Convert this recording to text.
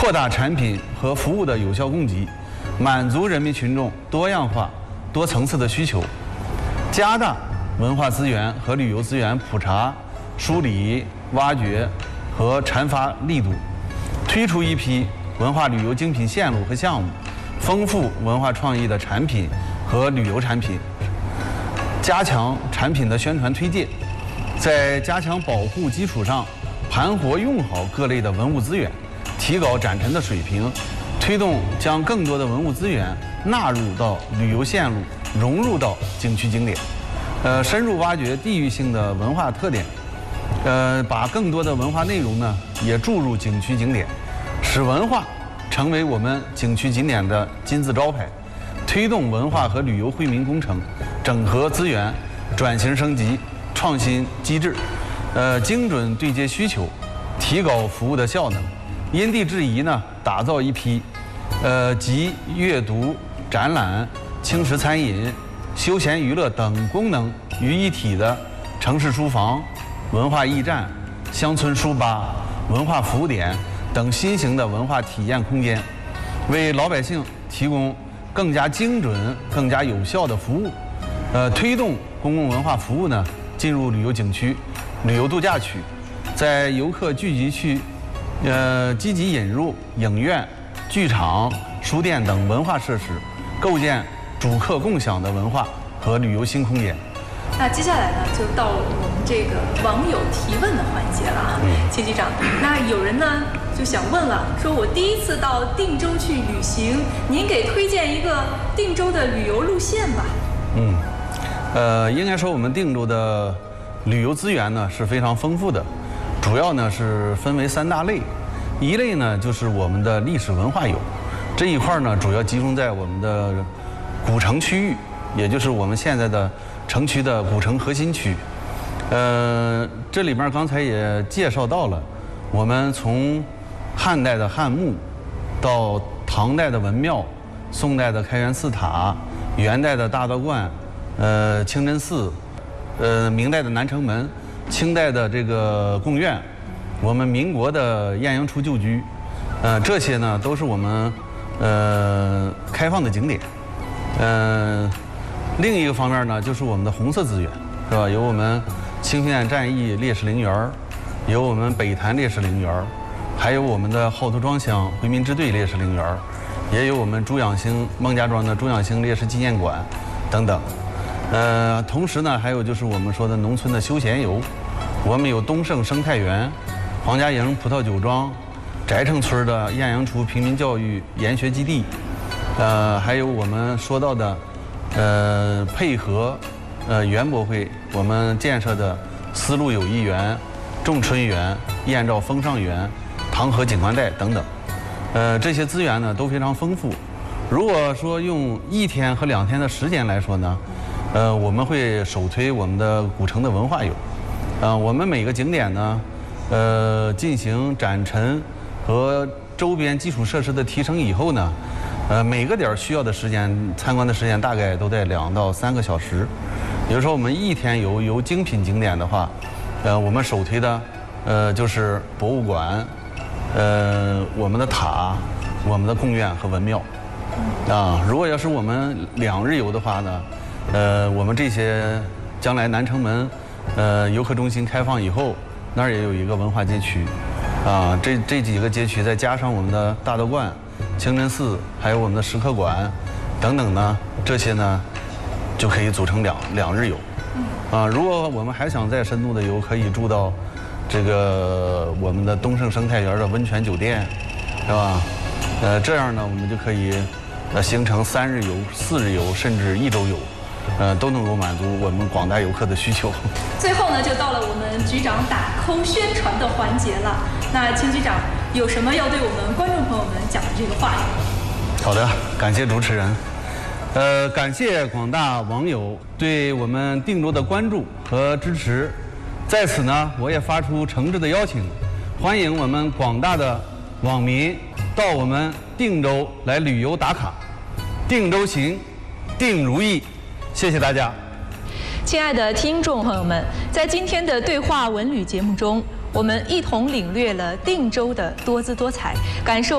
扩大产品和服务的有效供给，满足人民群众多样化、多层次的需求，加大文化资源和旅游资源普查、梳理、挖掘和阐发力度，推出一批文化旅游精品线路和项目，丰富文化创意的产品和旅游产品，加强产品的宣传推介，在加强保护基础上，盘活用好各类的文物资源，提高展陈的水平，推动将更多的文物资源纳入到旅游线路，融入到景区景点，深入挖掘地域性的文化特点，把更多的文化内容呢也注入景区景点，使文化成为我们景区景点的金字招牌，推动文化和旅游惠民工程整合资源、转型升级、创新机制，精准对接需求，提高服务的效能，因地制宜呢，打造一批集阅读、展览、轻食餐饮、休闲娱乐等功能于一体的城市书房、文化驿站、乡村书吧、文化服务点等新型的文化体验空间，为老百姓提供更加精准、更加有效的服务，推动公共文化服务呢进入旅游景区、旅游度假区，在游客聚集区，积极引入影院、剧场、书店等文化设施，构建主客共享的文化和旅游新空间。 那接下来呢，就到了我们这个网友提问的环节了啊，秦局长。那有人呢就想问了，说我第一次到定州去旅行，您给推荐一个定州的旅游路线吧。 应该说我们定州的旅游资源呢是非常丰富的，主要呢是分为3大类，一类呢就是我们的历史文化游，这一块呢主要集中在我们的古城区域，也就是我们现在的城区的古城核心区。这里面刚才也介绍到了，我们从汉代的汉墓，到唐代的文庙，宋代的开元寺塔，元代的大道观，清真寺，明代的南城门，清代的这个贡院，我们民国的艳阳初旧居，这些呢都是我们开放的景点。另一个方面呢，就是我们的红色资源，是吧？有我们清平堰战役烈士陵园，有我们北潭烈士陵园，还有我们的浩图庄乡回民支队烈士陵园，也有我们朱养兴孟家庄的朱养兴烈士纪念馆等等。同时呢，还有就是我们说的农村的休闲游，我们有东胜生态园、黄家营葡萄酒庄、翟城村的艳阳初平民教育研学基地，还有我们说到的配合园博会我们建设的丝路友谊园、仲春园、燕赵风尚园、唐河景观带等等，这些资源呢都非常丰富。如果说用1天和2天的时间来说呢，我们会首推我们的古城的文化游，我们每个景点呢，进行展陈和周边基础设施的提升以后呢，每个点需要的时间，参观的时间大概都在2到3个小时。比如说我们1天游精品景点的话，我们首推的就是博物馆，我们的塔、我们的贡院和文庙。如果要是我们2日游的话呢，我们这些将来南城门游客中心开放以后，那儿也有一个文化街区，这几个街区再加上我们的大道观、清真寺，还有我们的石刻馆等等呢，这些呢就可以组成两日游。如果我们还想再深度的游，可以住到这个我们的东胜生态园的温泉酒店，是吧？这样呢，我们就可以形成3日游、4日游，甚至1周游，都能够满足我们广大游客的需求。 最后呢，就到了我们局长打 call 宣传的环节了。那秦局长有什么要对我们观众朋友们讲的这个话语？ 好的，感谢主持人。感谢广大网友对我们定州的关注和支持，在此呢，我也发出诚挚的邀请，欢迎我们广大的网民到我们定州来旅游打卡，定州行，定如意。谢谢大家。 亲爱的听众朋友们，在今天的对话文旅节目中，我们一同领略了定州的多姿多彩，感受